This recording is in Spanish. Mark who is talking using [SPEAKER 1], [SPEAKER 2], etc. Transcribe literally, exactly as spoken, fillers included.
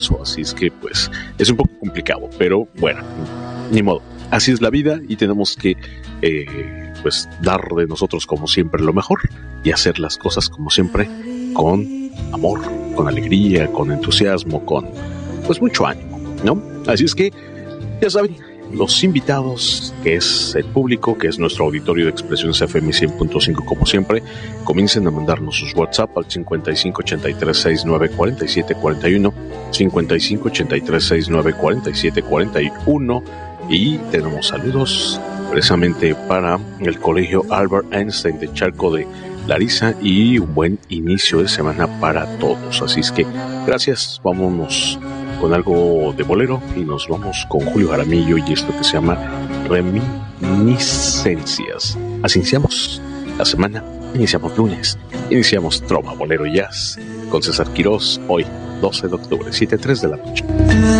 [SPEAKER 1] así es que pues es un poco complicado, pero bueno, ni modo, así es la vida y tenemos que eh, pues dar de nosotros como siempre lo mejor y hacer las cosas como siempre con amor, con alegría, con entusiasmo, con pues mucho ánimo, ¿no? Así es que ya saben, los invitados, que es el público, que es nuestro auditorio de Expresiones F M cien punto cinco como siempre, comiencen a mandarnos sus WhatsApp al cincuenta y cinco ochenta y tres sesenta y nueve cuarenta y siete cuarenta y uno, cincuenta y cinco ochenta y tres sesenta y nueve cuarenta y siete cuarenta y uno, y tenemos saludos precisamente para el Colegio Albert Einstein de Charco de Larissa y un buen inicio de semana para todos. Así es que gracias, vámonos con algo de bolero y nos vamos con Julio Jaramillo y esto que se llama Reminiscencias. Así iniciamos la semana, iniciamos lunes, iniciamos Trova, Bolero y Jazz con César Quirós, hoy doce de octubre, siete y tres de la noche.